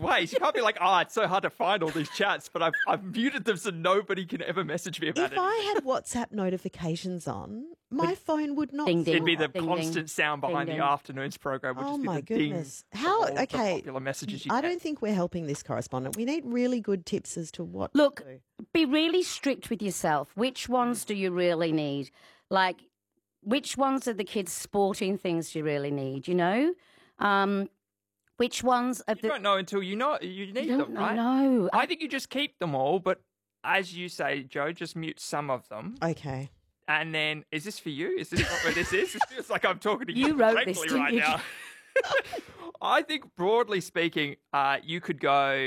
ways. You can't be like, it's so hard to find all these chats, but I've muted them so nobody can ever message me about it. If I had WhatsApp notifications on, my phone would not. Ding, ding. It'd be the Ding, constant ding. sound behind Ding, the ding. afternoons program, which Oh is be my the ding goodness! of How? all of the Okay, popular messages you I get. don't think we're helping this correspondent. We need really good tips as to what. Look, to do. be really strict with yourself. Which ones do you really need? Like, which ones are the kids' sporting things you really need, you know? Which ones are You don't know until you need You them, don't right? know. I think you just keep them all, but as you say, Joe, just mute some of them. Okay. And then, is this for you? Is this not where this is? It feels like I'm talking to you, You wrote directly this, didn't right you? now. I think, broadly speaking, you could go,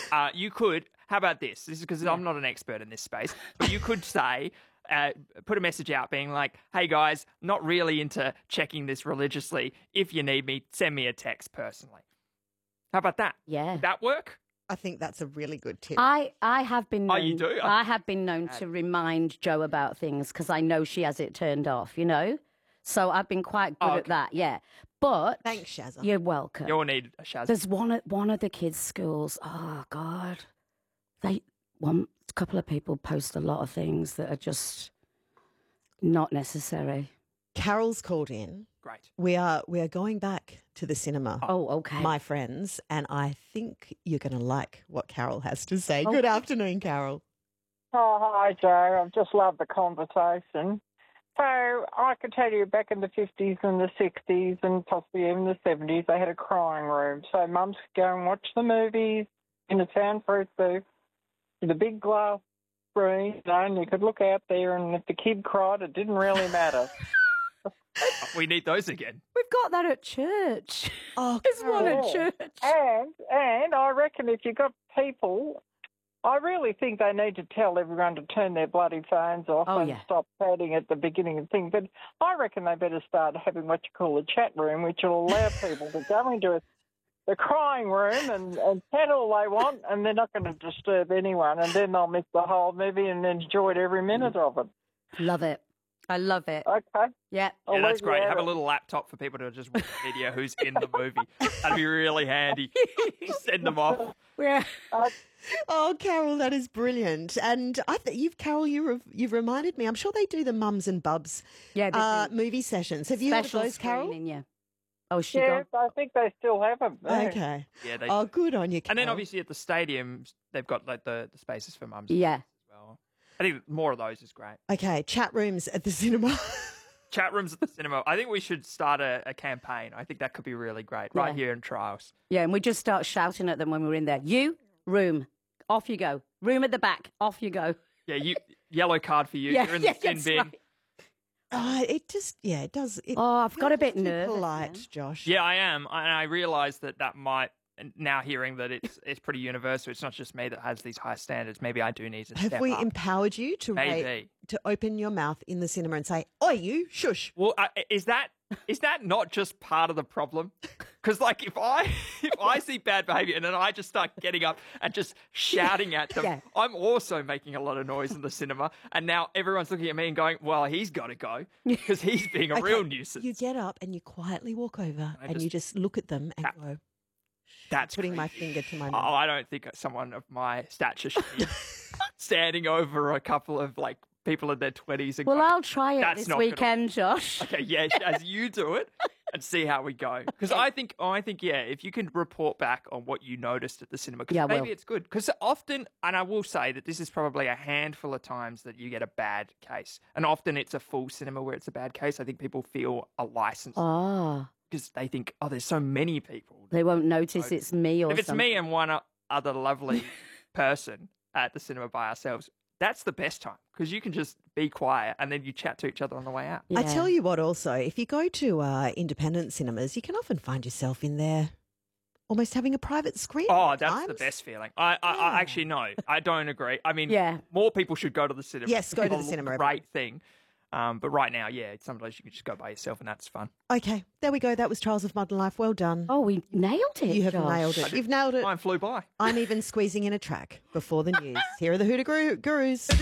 how about this? This is because I'm not an expert in this space, but you could say, put a message out being like, hey guys, not really into checking this religiously. If you need me, send me a text personally. How about that? Yeah. Would that work? I think that's a really good tip. I have been known, you do? I have been known to remind Jo about things because I know she has it turned off, you know? So I've been quite good at that, yeah. But Thanks, Shazza. you're welcome. You'll need a Shaz. There's one of the kids' schools. Oh God, a couple of people post a lot of things that are just not necessary. Carol's called in. Great. We are going back to the cinema. Oh, okay. My friends, and I think you're going to like what Carol has to say. Oh. Good afternoon, Carol. Oh, hi, Joe. I've just loved the conversation. So I could tell you back in the 50s and the 60s and possibly even the 70s, they had a crying room. So mums could go and watch the movies in a soundproof booth with a big glass screen, you know, and you could look out there, and if the kid cried, it didn't really matter. We need those again. We've got that at church. Oh, There's one Carol. at church. And I reckon if you've got people, I really think they need to tell everyone to turn their bloody phones off Oh, and yeah. stop chatting at the beginning of things. But I reckon they better start having what you call a chat room, which will allow people to go into the crying room and chat all they want, and they're not going to disturb anyone, and then they'll miss the whole movie and enjoy every minute of it. Love it. I love it. Okay? Yeah. I'll Yeah, that's leave you great. at Have a it. little laptop for people to just watch the video who's in the movie. That'd be really handy. Send them off. Yeah. Oh, Carol, that is brilliant. And Carol, you've reminded me. I'm sure they do the mums and bubs Yeah, they do. movie sessions. Have you heard of Special those, Carol? screening, yeah. Oh, she Yes, gone? I think they still have them. Okay. Yeah, they Oh, good on you, Carol. And then obviously at the stadiums, they've got like the spaces for mums Yeah. as well. I think more of those is great. Okay, chat rooms at the cinema. Chat rooms at the cinema. I think we should start a campaign. I think that could be really great right Yeah. here in Trials. Yeah, and we just start shouting at them when we're in there. You, room, off you go. Room at the back, off you go. Yeah, you yellow card for you. Yeah, You're in the yeah, sin that's bin. right. It does. Oh, I've got a bit Be nervous. polite, man. Josh. Yeah, I am. And I realise that might, and now hearing that it's pretty universal, it's not just me that has these high standards. Maybe I do need to Have step we up. empowered you to Maybe. to open your mouth in the cinema and say, "Oi, you, shush"? Well, is that not just part of the problem? Because like if I see bad behaviour and then I just start getting up and just shouting at them, Yeah. I'm also making a lot of noise in the cinema, and now everyone's looking at me and going, "Well, he's got to go because he's being a real nuisance." You get up and you quietly walk over I and just- you just look at them and go, That's putting my creepy. finger to my Oh, mouth. I don't think someone of my stature should be standing over a couple of like people in their 20s. And Well, going, I'll try it "That's this not gonna-" weekend, Josh. Okay, yeah, as you do it and see how we go. Because I think, yeah, if you can report back on what you noticed at the cinema, because Yeah, I maybe will. it's good. Because often, and I will say that this is probably a handful of times that you get a bad case. And often it's a full cinema where it's a bad case. I think people feel a license Oh, because they think, oh, there's so many people. they won't notice it's me or If it's something. me and one other lovely person at the cinema by ourselves, that's the best time because you can just be quiet and then you chat to each other on the way out. I Yeah. tell you what, also, if you go to independent cinemas, you can often find yourself in there almost having a private screen. Oh, at that's the times. best feeling. I actually no, I don't agree. I mean, Yeah. more people should go to the cinema. Yes, go to the It's a cinema, Great thing. But right now, yeah, sometimes you can just go by yourself and that's fun. Okay, there we go. That was Trials of Modern Life. Well done. Oh, we nailed it. You have Josh. nailed it. You've nailed it. Time flew by. I'm even squeezing in a track before the news. Here are the Hoota Gurus.